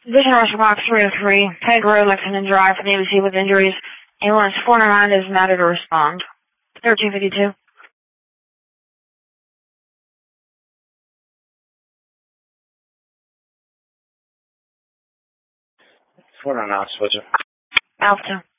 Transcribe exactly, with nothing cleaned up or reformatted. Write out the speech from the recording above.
Vision Rescue Box three oh three, Peg Road, Lexington Drive, for the A B C with injuries. Ambulance four nine nine is matter to respond. thirteen fifty-two. four nine nine, switcher. Alpha two.